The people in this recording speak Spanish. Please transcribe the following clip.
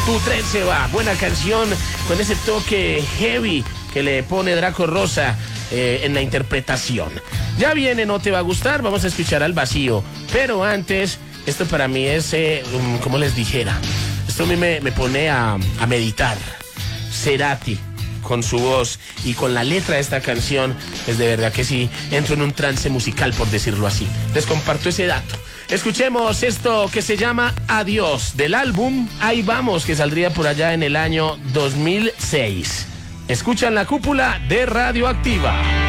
Tu tren se va. Buena canción con ese toque heavy que le pone Draco Rosa en la interpretación. Ya viene No Te Va a Gustar, vamos a escuchar Al Vacío. Pero antes, esto para mí es, como les dijera, esto a mí me pone a meditar. Cerati, con su voz y con la letra de esta canción, es de verdad que sí, entro en un trance musical, por decirlo así. Les comparto ese dato. Escuchemos esto que se llama Adiós, del álbum Ahí Vamos, que saldría por allá en el año 2006. Escuchan La Cúpula de Radioactiva.